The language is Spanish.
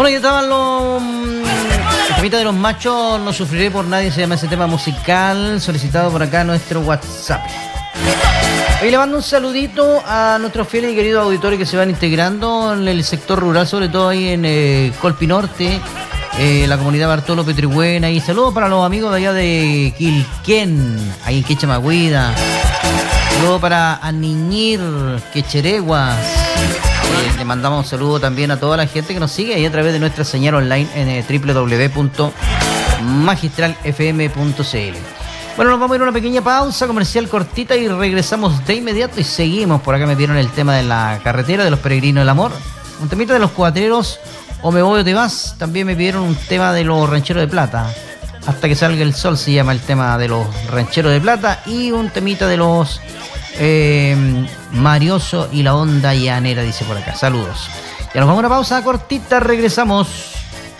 Bueno, ya estaban los... El temita de los machos, No sufriré por nadie, se llama ese tema musical, solicitado por acá nuestro WhatsApp. Hoy le mando un saludito a nuestros fieles y queridos auditores que se van integrando en el sector rural, sobre todo ahí en Colpi Norte, la comunidad Bartolo Petribuena, y saludos para los amigos de allá de Quilquén, ahí en Quechamaguida. Saludos para Aniñir, Quechereguas. Le mandamos un saludo también a toda la gente que nos sigue ahí a través de nuestra señal online en www.magistralfm.cl. Bueno, nos vamos a ir a una pequeña pausa comercial cortita y regresamos de inmediato y seguimos. Por acá me pidieron el tema de la carretera, de los peregrinos del amor, un temita de los cuatreros, O me voy o te vas. También me pidieron un tema de los rancheros de plata, Hasta que salga el sol se llama el tema de los rancheros de plata, y un temita de los Marioso y la onda llanera, dice por acá. Saludos. Ya nos vamos a una pausa cortita, regresamos.